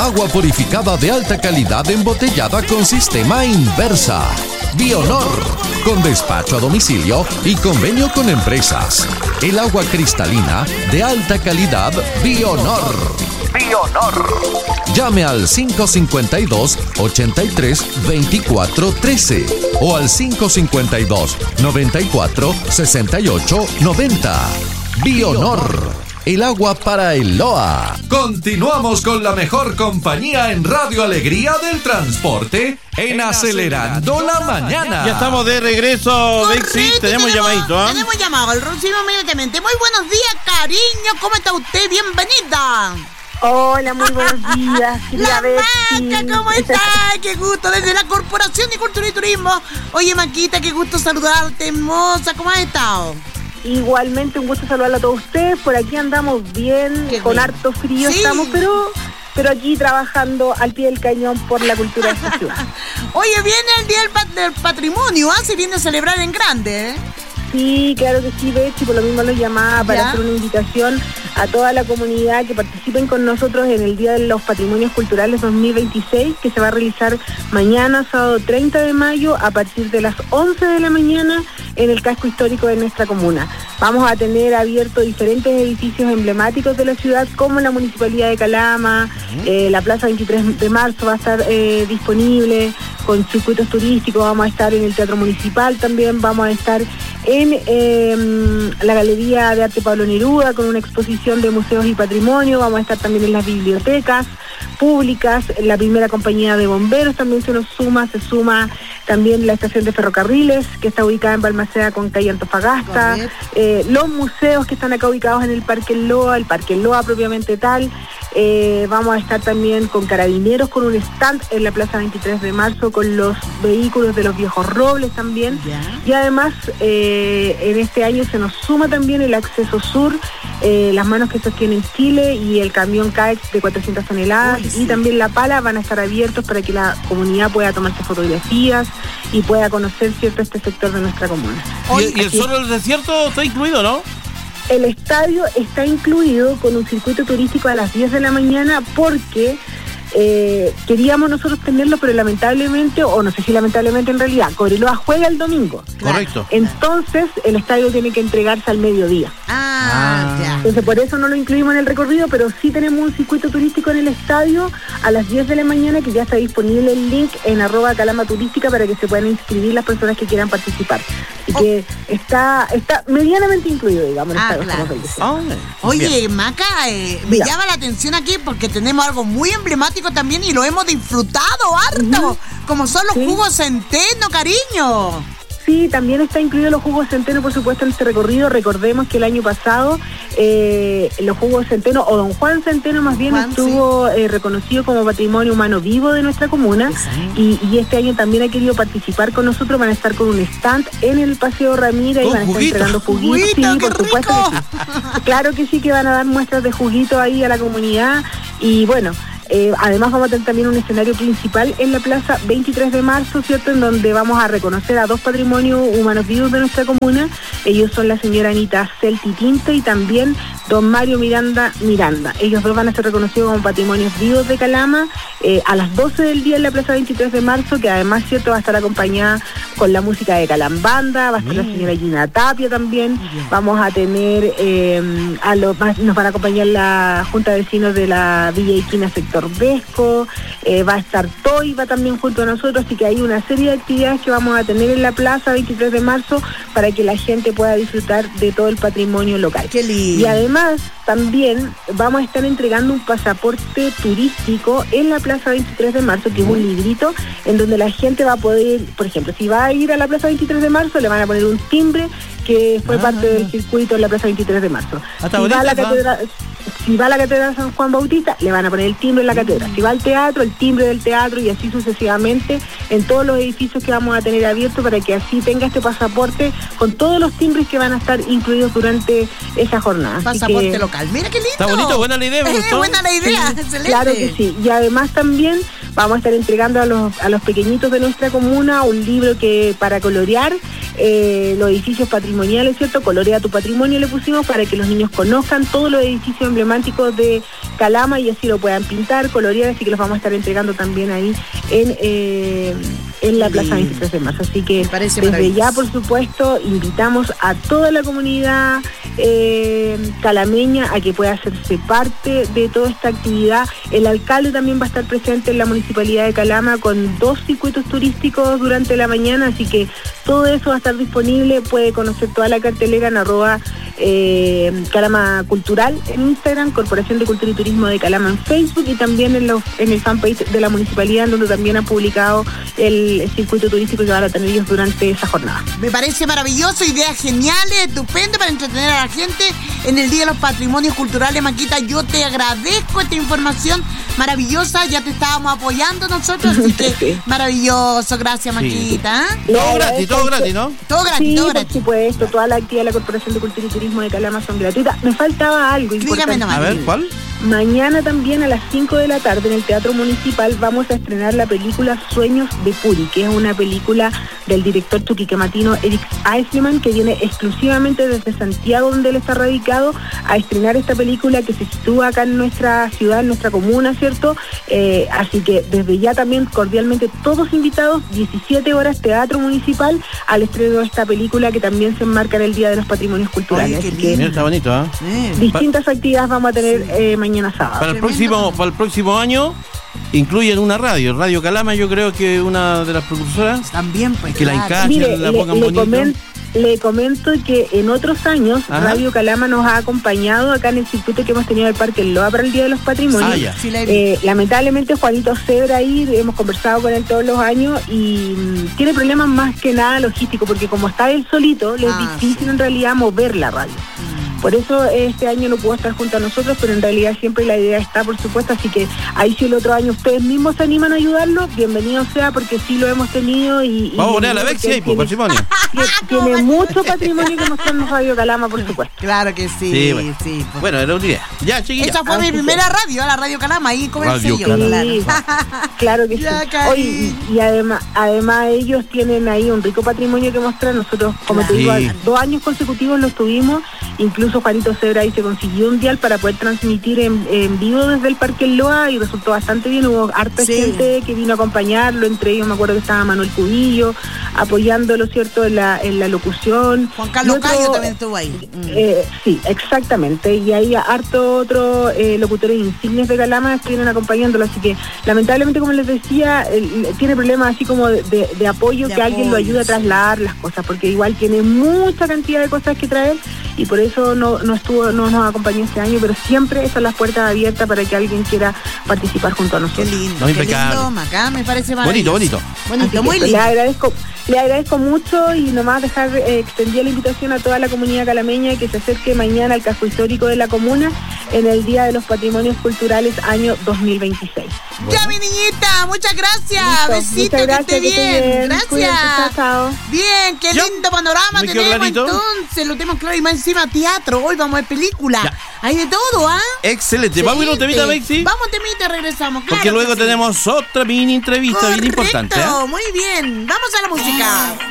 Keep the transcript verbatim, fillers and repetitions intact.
Agua purificada de alta calidad embotellada con sistema Inversa. Bionor, con despacho a domicilio y convenio con empresas. El agua cristalina de alta calidad Bionor. Bionor. Llame al cinco cinco dos, ocho tres, dos cuatro uno tres o al cinco cinco dos, nueve cuatro, seis ocho nueve cero. Bionor, el agua para el Loa. Continuamos con la mejor compañía en Radio Alegría del Transporte en Acelerando la Mañana. Ya estamos de regreso, Bexi. Tenemos llamadito, ¿ah? ¿eh? Tenemos llamado, el recibimos inmediatamente. Muy buenos días, cariño. ¿Cómo está usted? Bienvenida. Hola, muy buenos días. La Maca, ¿cómo está? Qué gusto, desde la Corporación de Cultura y Turismo. Oye, Maquita, qué gusto saludarte, hermosa. ¿Cómo has estado? Igualmente, un gusto saludarla a todos ustedes. Por aquí andamos bien, qué con bien. Harto frío sí. Estamos, pero... pero aquí trabajando al pie del cañón por la cultura de esta ciudad. Oye, viene el Día del, Pat- del Patrimonio, ¿ah? Se viene a celebrar en grande, ¿eh? Sí, claro que sí, Betsy, por lo mismo los llamaba para ¿Ya? hacer una invitación a toda la comunidad que participen con nosotros en el Día de los Patrimonios Culturales dos mil veintiséis, que se va a realizar mañana, sábado treinta de mayo, a partir de las once de la mañana en el casco histórico de nuestra comuna. Vamos a tener abiertos diferentes edificios emblemáticos de la ciudad, como la Municipalidad de Calama, uh-huh. eh, la Plaza veintitrés de marzo va a estar eh, disponible, con circuitos turísticos, vamos a estar en el Teatro Municipal también, vamos a estar en eh, la Galería de Arte Pablo Neruda con una exposición de museos y patrimonio, vamos a estar también en las bibliotecas públicas, la primera compañía de bomberos también se nos suma, se suma también la estación de ferrocarriles que está ubicada en Balmaceda con calle Antofagasta, eh, los museos que están acá ubicados en el Parque El Loa, el Parque El Loa propiamente tal, eh, vamos a estar también con carabineros con un stand en la Plaza veintitrés de marzo con los vehículos de los viejos robles también, ¿Ya? Y además eh, en este año se nos suma también el acceso sur, eh, las manos que sostienen Chile y el camión C A E X de cuatrocientas toneladas. Uy, sí. Y también la pala van a estar abiertos para que la comunidad pueda tomarse fotografías y pueda conocer cierto este sector de nuestra comuna. ¿Y, y el Zorro del Desierto está incluido, no? El estadio está incluido con un circuito turístico a las diez de la mañana porque eh, queríamos nosotros tenerlo, pero lamentablemente, o no sé si lamentablemente en realidad, Cobreloa juega el domingo. Correcto. Entonces el estadio tiene que entregarse al mediodía. Ah, ya. Entonces por eso no lo incluimos en el recorrido, pero sí tenemos un circuito turístico en el estadio a las diez de la mañana, que ya está disponible el link en arroba calama turística para que se puedan inscribir las personas que quieran participar. Y oh. que está está medianamente incluido, digamos, en ah, el estadio. Claro. Oh, Oye, bien. Maca, eh, me llama la atención aquí porque tenemos algo muy emblemático también y lo hemos disfrutado harto, uh-huh. como son los ¿Sí? jugos Centeno, cariño. Sí, también está incluido los jugos Centeno, por supuesto, en este recorrido. Recordemos que el año pasado eh, los jugos Centeno, o don Juan Centeno más bien, Juan, estuvo sí. eh, reconocido como patrimonio humano vivo de nuestra comuna, sí. y, y este año también ha querido participar con nosotros. Van a estar con un stand en el Paseo Ramírez y van a estar entregando juguitos. Juguito, sí, por rico. supuesto que sí. Claro que sí, que van a dar muestras de juguito ahí a la comunidad. Y bueno, Eh, además vamos a tener también un escenario principal en la Plaza veintitrés de marzo, ¿cierto? En donde vamos a reconocer a dos patrimonios humanos vivos de nuestra comuna. Ellos son la señora Anita Celti Tinte y también don Mario Miranda Miranda. Ellos dos van a ser reconocidos como patrimonios vivos de Calama eh, a las doce del día en la Plaza veintitrés de marzo, que además, ¿cierto?, va a estar acompañada con la música de Calambanda, va a estar Bien. la señora Gina Tapia también. Bien. Vamos a tener, eh, a los, nos van a acompañar la Junta de Vecinos de la Villa Iquina Sector Vesco, eh, va a estar Toiva también junto a nosotros, así que hay una serie de actividades que vamos a tener en la Plaza veintitrés de marzo para que la gente pueda disfrutar de todo el patrimonio local. ¡Qué lindo! Y además también vamos a estar entregando un pasaporte turístico en la Plaza veintitrés de marzo, que es un librito en donde la gente va a poder, por ejemplo, si va a ir a la Plaza veintitrés de marzo, le van a poner un timbre que fue ah, parte del circuito en la Plaza veintitrés de marzo. Si va, a la catedral, si va a la Catedral San Juan Bautista, le van a poner el timbre en la catedral. Si va al teatro, el timbre del teatro, y así sucesivamente en todos los edificios que vamos a tener abiertos, para que así tenga este pasaporte con todos los timbres que van a estar incluidos durante esa jornada. Pasaporte que, local. Mira qué lindo. Está bonito, buena la idea. Es buena la idea, sí, excelente. Claro que sí. Y además también vamos a estar entregando a los, a los pequeñitos de nuestra comuna un libro que para colorear eh, los edificios patrimoniales, ¿cierto? Colorea tu patrimonio le pusimos, para que los niños conozcan todos los edificios emblemáticos de Calama y así lo puedan pintar, colorear, así que los vamos a estar entregando también ahí en, eh, en la Plaza veintitrés de marzo. Así que desde ya, por supuesto, invitamos a toda la comunidad eh, calameña a que pueda hacerse parte de toda esta actividad. El alcalde también va a estar presente en la Municipalidad de Calama con dos circuitos turísticos durante la mañana, así que todo eso va a estar disponible. Puede conocer toda la cartelera en arroba eh, Calama Cultural en Instagram, Corporación de Cultura y Turismo de Calama en Facebook y también en, los, en el fanpage de la Municipalidad, donde también han publicado el, el circuito turístico que van a tener ellos durante esa jornada. Me parece maravilloso, ideas geniales, estupendo para entretener a la gente en el Día de los Patrimonios Culturales. Maquita, yo te agradezco esta información maravillosa, ya te estábamos apoyando nosotros, así que sí. Maravilloso, gracias Maquita. Sí. Todo gratis, todo gratis, ¿no? Todo gratis, sí, todo por gratis. supuesto, toda la actividad de la Corporación de Cultura y Turismo de Calama son gratuitas. Me faltaba algo importante. Dígame nomás. A ver, ¿cuál? Mañana también a las cinco de la tarde en el Teatro Municipal vamos a estrenar la película Sueños de Puri, que es una película del director chuquiquematino Eric Eisleman, que viene exclusivamente desde Santiago, donde él está radicado, a estrenar esta película que se sitúa acá en nuestra ciudad, en nuestra comuna, ¿cierto? Eh, así que desde ya también cordialmente todos invitados, diecisiete horas Teatro Municipal, al estreno de esta película que también se enmarca en el Día de los Patrimonios Culturales. Ay, así que Mira, está bonito, ¿eh? Eh. distintas actividades vamos a tener eh, mañana sábado. Para el próximo, para el próximo año incluyen una radio, Radio Calama, yo creo que una de las precursoras. También, pues. Que la claro. encajen, Mire, la le, pongan le bonito. comen- le comento que en otros años Ajá. Radio Calama nos ha acompañado acá en el circuito que hemos tenido en el Parque El Loa para el Día de los Patrimonios. Ah, ya. Sí, la he visto. Eh, lamentablemente Juanito Cebra ahí, hemos conversado con él todos los años y mm, tiene problemas más que nada logísticos, porque como está él solito, le es Ah, difícil sí. en realidad mover la radio. Por eso este año no pudo estar junto a nosotros, pero en realidad siempre la idea está, por supuesto, así que ahí si el otro año ustedes mismos se animan a ayudarlo, bienvenido sea, porque sí lo hemos tenido y... Vamos a y poner a la porque Bexi ahí, por tiene- patrimonio. tiene, tiene mucho patrimonio que mostrarnos Radio Calama, por supuesto. Claro que sí, Sí, bueno. sí. pues. Bueno, era una idea. Ya, chiquilla. Esa fue Así mi que- primera radio, la Radio Calama, ahí con el Radio sello. Calama. Sí, Claro. claro que sí. Ya, Cari. Oye, y, y además, además ellos tienen ahí un rico patrimonio que mostrar. Nosotros, como te digo, Sí. dos años consecutivos los tuvimos. Incluso Juanito Cebra ahí se consiguió un dial para poder transmitir en, en vivo desde el Parque El Loa y resultó bastante bien. Hubo harta Sí. gente que vino a acompañarlo, entre ellos me acuerdo que estaba Manuel Cubillo apoyándolo, ¿cierto?, en la, en la locución. Juan Carlos Y otro- Cayo también estuvo ahí. Mm. eh, sí, exactamente. Y ahí harto otros eh, locutores insignes de Calama estuvieron acompañándolo. Así que, lamentablemente, como les decía, el- tiene problemas así como de, de- de apoyo, De que alguien lo apoyo, ayude a sí. trasladar las cosas, porque igual tiene mucha cantidad de cosas que traer y por eso no, no estuvo, no nos acompañó este año, pero siempre están las puertas abiertas para que alguien quiera participar junto a Qué nosotros. lindo, No, qué impecable. lindo, Macá, me parece Bonito, maravilloso. bonito. Así Bonito, que muy le lindo. agradezco, le agradezco mucho y nomás dejar eh, extendida la invitación a toda la comunidad calameña que se acerque mañana al casco histórico de la comuna en el Día de los Patrimonios Culturales año dos mil veintiséis. Ya, mi niñita, muchas gracias. Listo, Besito, muchas que esté gracias, que esté bien. bien. Gracias. Cuídense, chao, chao. Bien, qué Ya. lindo panorama Me quedó tenemos clarito. entonces. Lo tenemos claro y más encima teatro. Hoy vamos a ver película. Ya. Hay de todo, ¿ah? Excelente. Vamos a ir a un temita, Bexi. Vamos, temita, regresamos. Porque claro luego que sí. tenemos otra mini entrevista bien Correcto, importante. ¿eh? muy bien. Vamos a la música.